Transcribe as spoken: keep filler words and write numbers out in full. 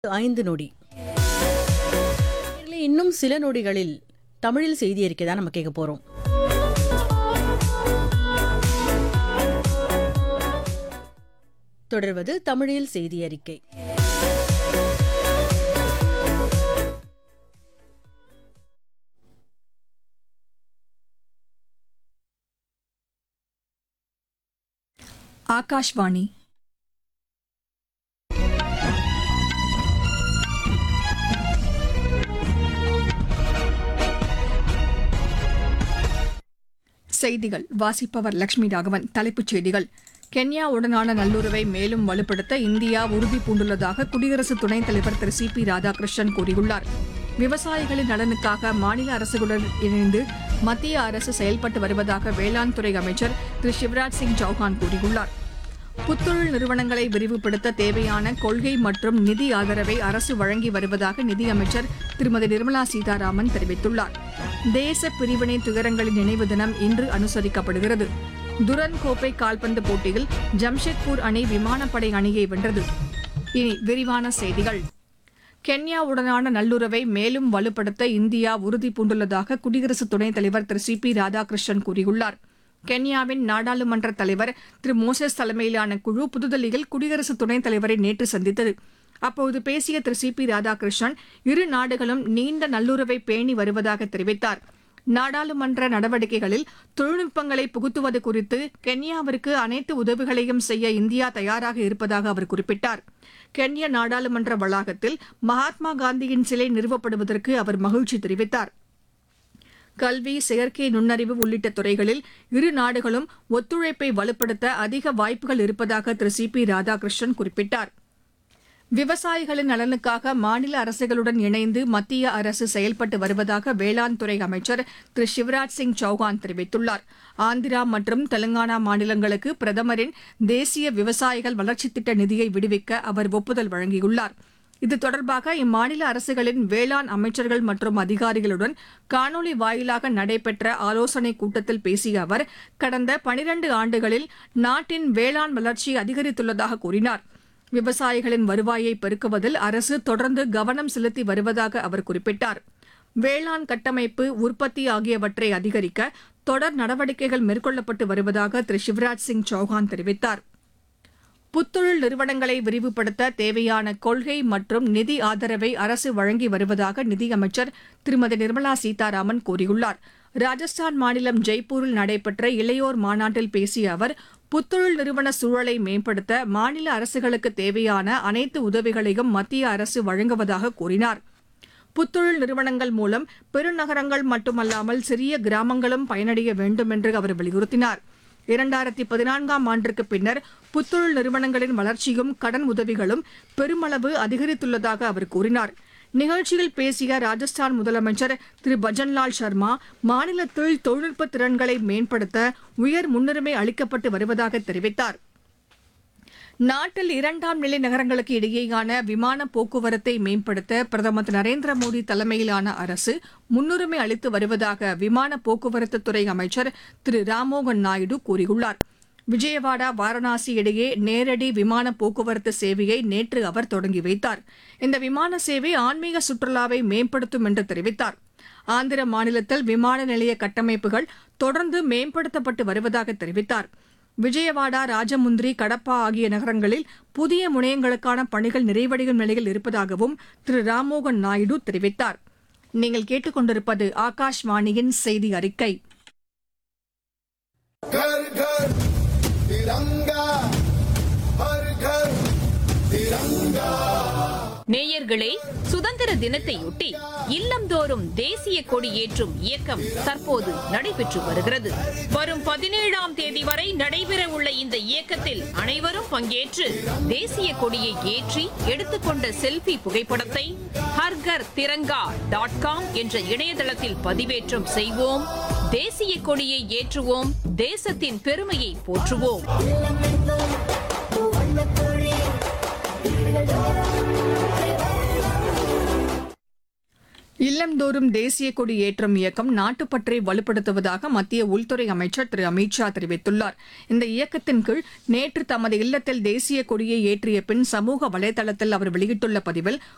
ஐந்து நொடி. நேயர்களே, இன்னும் சில நொடிகளில் தமிழில் செய்தி அறிக்கை தான் நம்ம கேட்க போறோம். தொடர்வது தமிழில் செய்தி அறிக்கை. ஆகாஷ்வாணி. செய்திகள் வாசிப்பவர் லட்சுமி ராகவன். தலைப்புச் செய்திகள்: கென்யாவுடனான நல்லுறவை மேலும் வலுப்படுத்த இந்தியா உறுதி பூண்டுள்ளதாக குடியரசு துணைத் தலைவர் திரு சி பி ராதாகிருஷ்ணன் கூறியுள்ளார். விவசாயிகளின் நலனுக்காக மாநில அரசுகளுடன் இணைந்து மத்திய அரசு செயல்பட்டு வருவதாக வேளாண் துறை அமைச்சர் திரு சிவராஜ் சிங் சௌஹான் கூறியுள்ளார். புத்தொழில் நிறுவனங்களை விரிவுபடுத்த தேவையான கொள்கை மற்றும் நிதி ஆதரவை அரசு வழங்கி வருவதாக நிதியமைச்சர் திருமதி நிர்மலா சீதாராமன் தெரிவித்துள்ளார். தேச பிரிவினை துயரங்களின் நினைவு தினம் இன்று அனுசரிக்கப்படுகிறது. துரன் கோப்பை கால்பந்து போட்டியில் ஜம்ஷெட்பூர் அணி விமானப்படை அணியை வென்றது. இனி விரிவான செய்திகள். கென்யாவுடனான நல்லுறவை மேலும் வலுப்படுத்த இந்தியா உறுதி பூண்டுள்ளதாக குடியரசு துணைத் தலைவர் திரு சி பி ராதாகிருஷ்ணன் கூறியுள்ளார். கென்யாவின் நாடாளுமன்ற தலைவர் திரு மோசஸ் தலைமையிலான குழு புதுதில்லியில் குடியரசு துணைத் தலைவரை நேற்று சந்தித்தது. அப்போது பேசிய திரு சி பி ராதாகிருஷ்ணன் இரு நாடுகளும் நீண்ட நல்லுறவை பேணி வருவதாக தெரிவித்தார். நாடாளுமன்ற நடவடிக்கைகளில் தொழில்நுட்பங்களை புகுத்துவது குறித்து கென்யாவிற்கு அனைத்து உதவிகளையும் செய்ய இந்தியா தயாராக இருப்பதாக அவர் குறிப்பிட்டார். கென்யா நாடாளுமன்ற வளாகத்தில் மகாத்மா காந்தியின் சிலை நிறுவப்படுவதற்கு அவர் மகிழ்ச்சி தெரிவித்தார். கல்வி, செயற்கை நுண்ணறிவு உள்ளிட்ட துறைகளில் இரு நாடுகளும் ஒத்துழைப்பை வலுப்படுத்த அதிக வாய்ப்புகள் இருப்பதாக திரு சி பி ராதாகிருஷ்ணன் குறிப்பிட்டார். விவசாயிகளின் நலனுக்காக மாநில அரசுகளுடன் இணைந்து மத்திய அரசு செயல்பட்டு வருவதாக வேளாண் துறை அமைச்சர் திரு சிவராஜ் சிங் சௌஹான் தெரிவித்துள்ளார். ஆந்திரா மற்றும் தெலங்கானா மாநிலங்களுக்கு பிரதமரின் தேசிய விவசாயிகள் வளர்ச்சித் திட்ட நிதியை விடுவிக்க அவர் ஒப்புதல் வழங்கியுள்ளார். இது தொடர்பாக இம்மாநில அரசுகளின் வேளாண் அமைச்சர்கள் மற்றும் அதிகாரிகளுடன் காணொலி வாயிலாக நடைபெற்ற ஆலோசனைக் கூட்டத்தில் பேசிய அவர், கடந்த பனிரண்டு ஆண்டுகளில் நாட்டின் வேளாண் வளர்ச்சி அதிகரித்துள்ளதாக கூறினார். விவசாயிகளின் வருவாயை பெருக்குவதில் அரசு தொடர்ந்து கவனம் செலுத்தி வருவதாக அவர் குறிப்பிட்டார். வேளாண் கட்டமைப்பு, உற்பத்தி ஆகியவற்றை அதிகரிக்க தொடர் நடவடிக்கைகள் மேற்கொள்ளப்பட்டு வருவதாக திரு சிவராஜ் சிங் சௌஹான் தெரிவித்தார். புத்தொழில் நிறுவனங்களை விரிவுபடுத்த தேவையான கொள்கை மற்றும் நிதி ஆதரவை அரசு வழங்கி வருவதாக நிதியமைச்சர் திருமதி நிர்மலா சீதாராமன் கூறியுள்ளார். ராஜஸ்தான் மாநிலம் ஜெய்ப்பூரில் நடைபெற்ற இளையோர் மாநாட்டில் பேசிய அவர், புத்தொழில் நிறுவன சூழலை மேம்படுத்த மாநில அரசுகளுக்கு தேவையான அனைத்து உதவிகளையும் மத்திய அரசு வழங்குவதாக கூறினார். புத்தொழில் நிறுவனங்கள் மூலம் பெருநகரங்கள் மட்டுமல்லாமல் சிறிய கிராமங்களும் பயனடைய வேண்டும் என்று அவர் வலியுறுத்தினார். இரண்டாயிரத்தி பதினான்காம் ஆண்டிற்கு பின்னர் புத்தொழில் நிறுவனங்களின் வளர்ச்சியும் கடன் உதவிகளும் பெருமளவு அதிகரித்துள்ளதாக அவர் கூறினார். நிகழ்ச்சியில் பேசிய ராஜஸ்தான் முதலமைச்சர் திரு பஜன்லால் சர்மா, மாநிலத்தில் தொழில்நுட்ப திறன்களை மேம்படுத்த உயர் முன்னுரிமை அளிக்கப்பட்டு வருவதாக தெரிவித்தார். நாட்டில் இரண்டாம் நிலை நகரங்களுக்கு இடையேயான விமான போக்குவரத்தை மேம்படுத்த பிரதமர் திரு நரேந்திர மோடி தலைமையிலான அரசு முன்னுரிமை அளித்து வருவதாக விமான போக்குவரத்துத்துறை அமைச்சர் திரு ராம்மோகன் நாயுடு கூறியுள்ளார். விஜயவாடா, வாரணாசி இடையே நேரடி விமான போக்குவரத்து சேவையை நேற்று அவர் தொடங்கி வைத்தார். இந்த விமான சேவை ஆன்மீக சுற்றுலாவை மேம்படுத்தும் என்று தெரிவித்தார். ஆந்திர மாநிலத்தில் விமான நிலைய கட்டமைப்புகள் தொடர்ந்து மேம்படுத்தப்பட்டு வருவதாக தெரிவித்தார். விஜயவாடா, ராஜமுந்திரி, கடப்பா ஆகிய நகரங்களில் புதிய முனையங்களுக்கான பணிகள் நிறைவடையும் நிலையில் இருப்பதாகவும் திரு ராம்மோகன் நாயுடு தெரிவித்தார். நீங்கள் கேட்டுக்கொண்டிருப்பது ஆகாஷ்வாணியின் செய்தி அறிக்கை. घर घर तिरंगा, हर घर तिरंगा. நேயர்களே, சுதந்திர தினத்தையொட்டி இல்லந்தோறும் தேசிய கொடி ஏற்றும் இயக்கம் தற்போது நடைபெற்று வருகிறது. வரும் பதினேழாம் தேதி வரை நடைபெற உள்ள இந்த இயக்கத்தில் அனைவரும் பங்கேற்று தேசிய கொடியை ஏற்றி எடுத்துக்கொண்ட செல்ஃபி புகைப்படத்தை ஹர்கர் திரங்கா டாட் காம் என்ற இணையதளத்தில் பதிவேற்றம் செய்வோம். தேசிய கொடியை ஏற்றுவோம். தேசத்தின் பெருமையை போற்றுவோம். இல்லந்தோறும் தேசிய கொடி ஏற்றும் இயக்கம் நாட்டுப்பற்றை வலுப்படுத்துவதாக மத்திய உள்துறை அமைச்சர் திரு அமித் ஷா தெரிவித்துள்ளார். இந்த இயக்கத்தின் கீழ் நேற்று தமது இல்லத்தில் தேசிய கொடியை ஏற்றிய பின் சமூக வலைதளத்தில் அவர் வெளியிட்டுள்ள பதிவில்,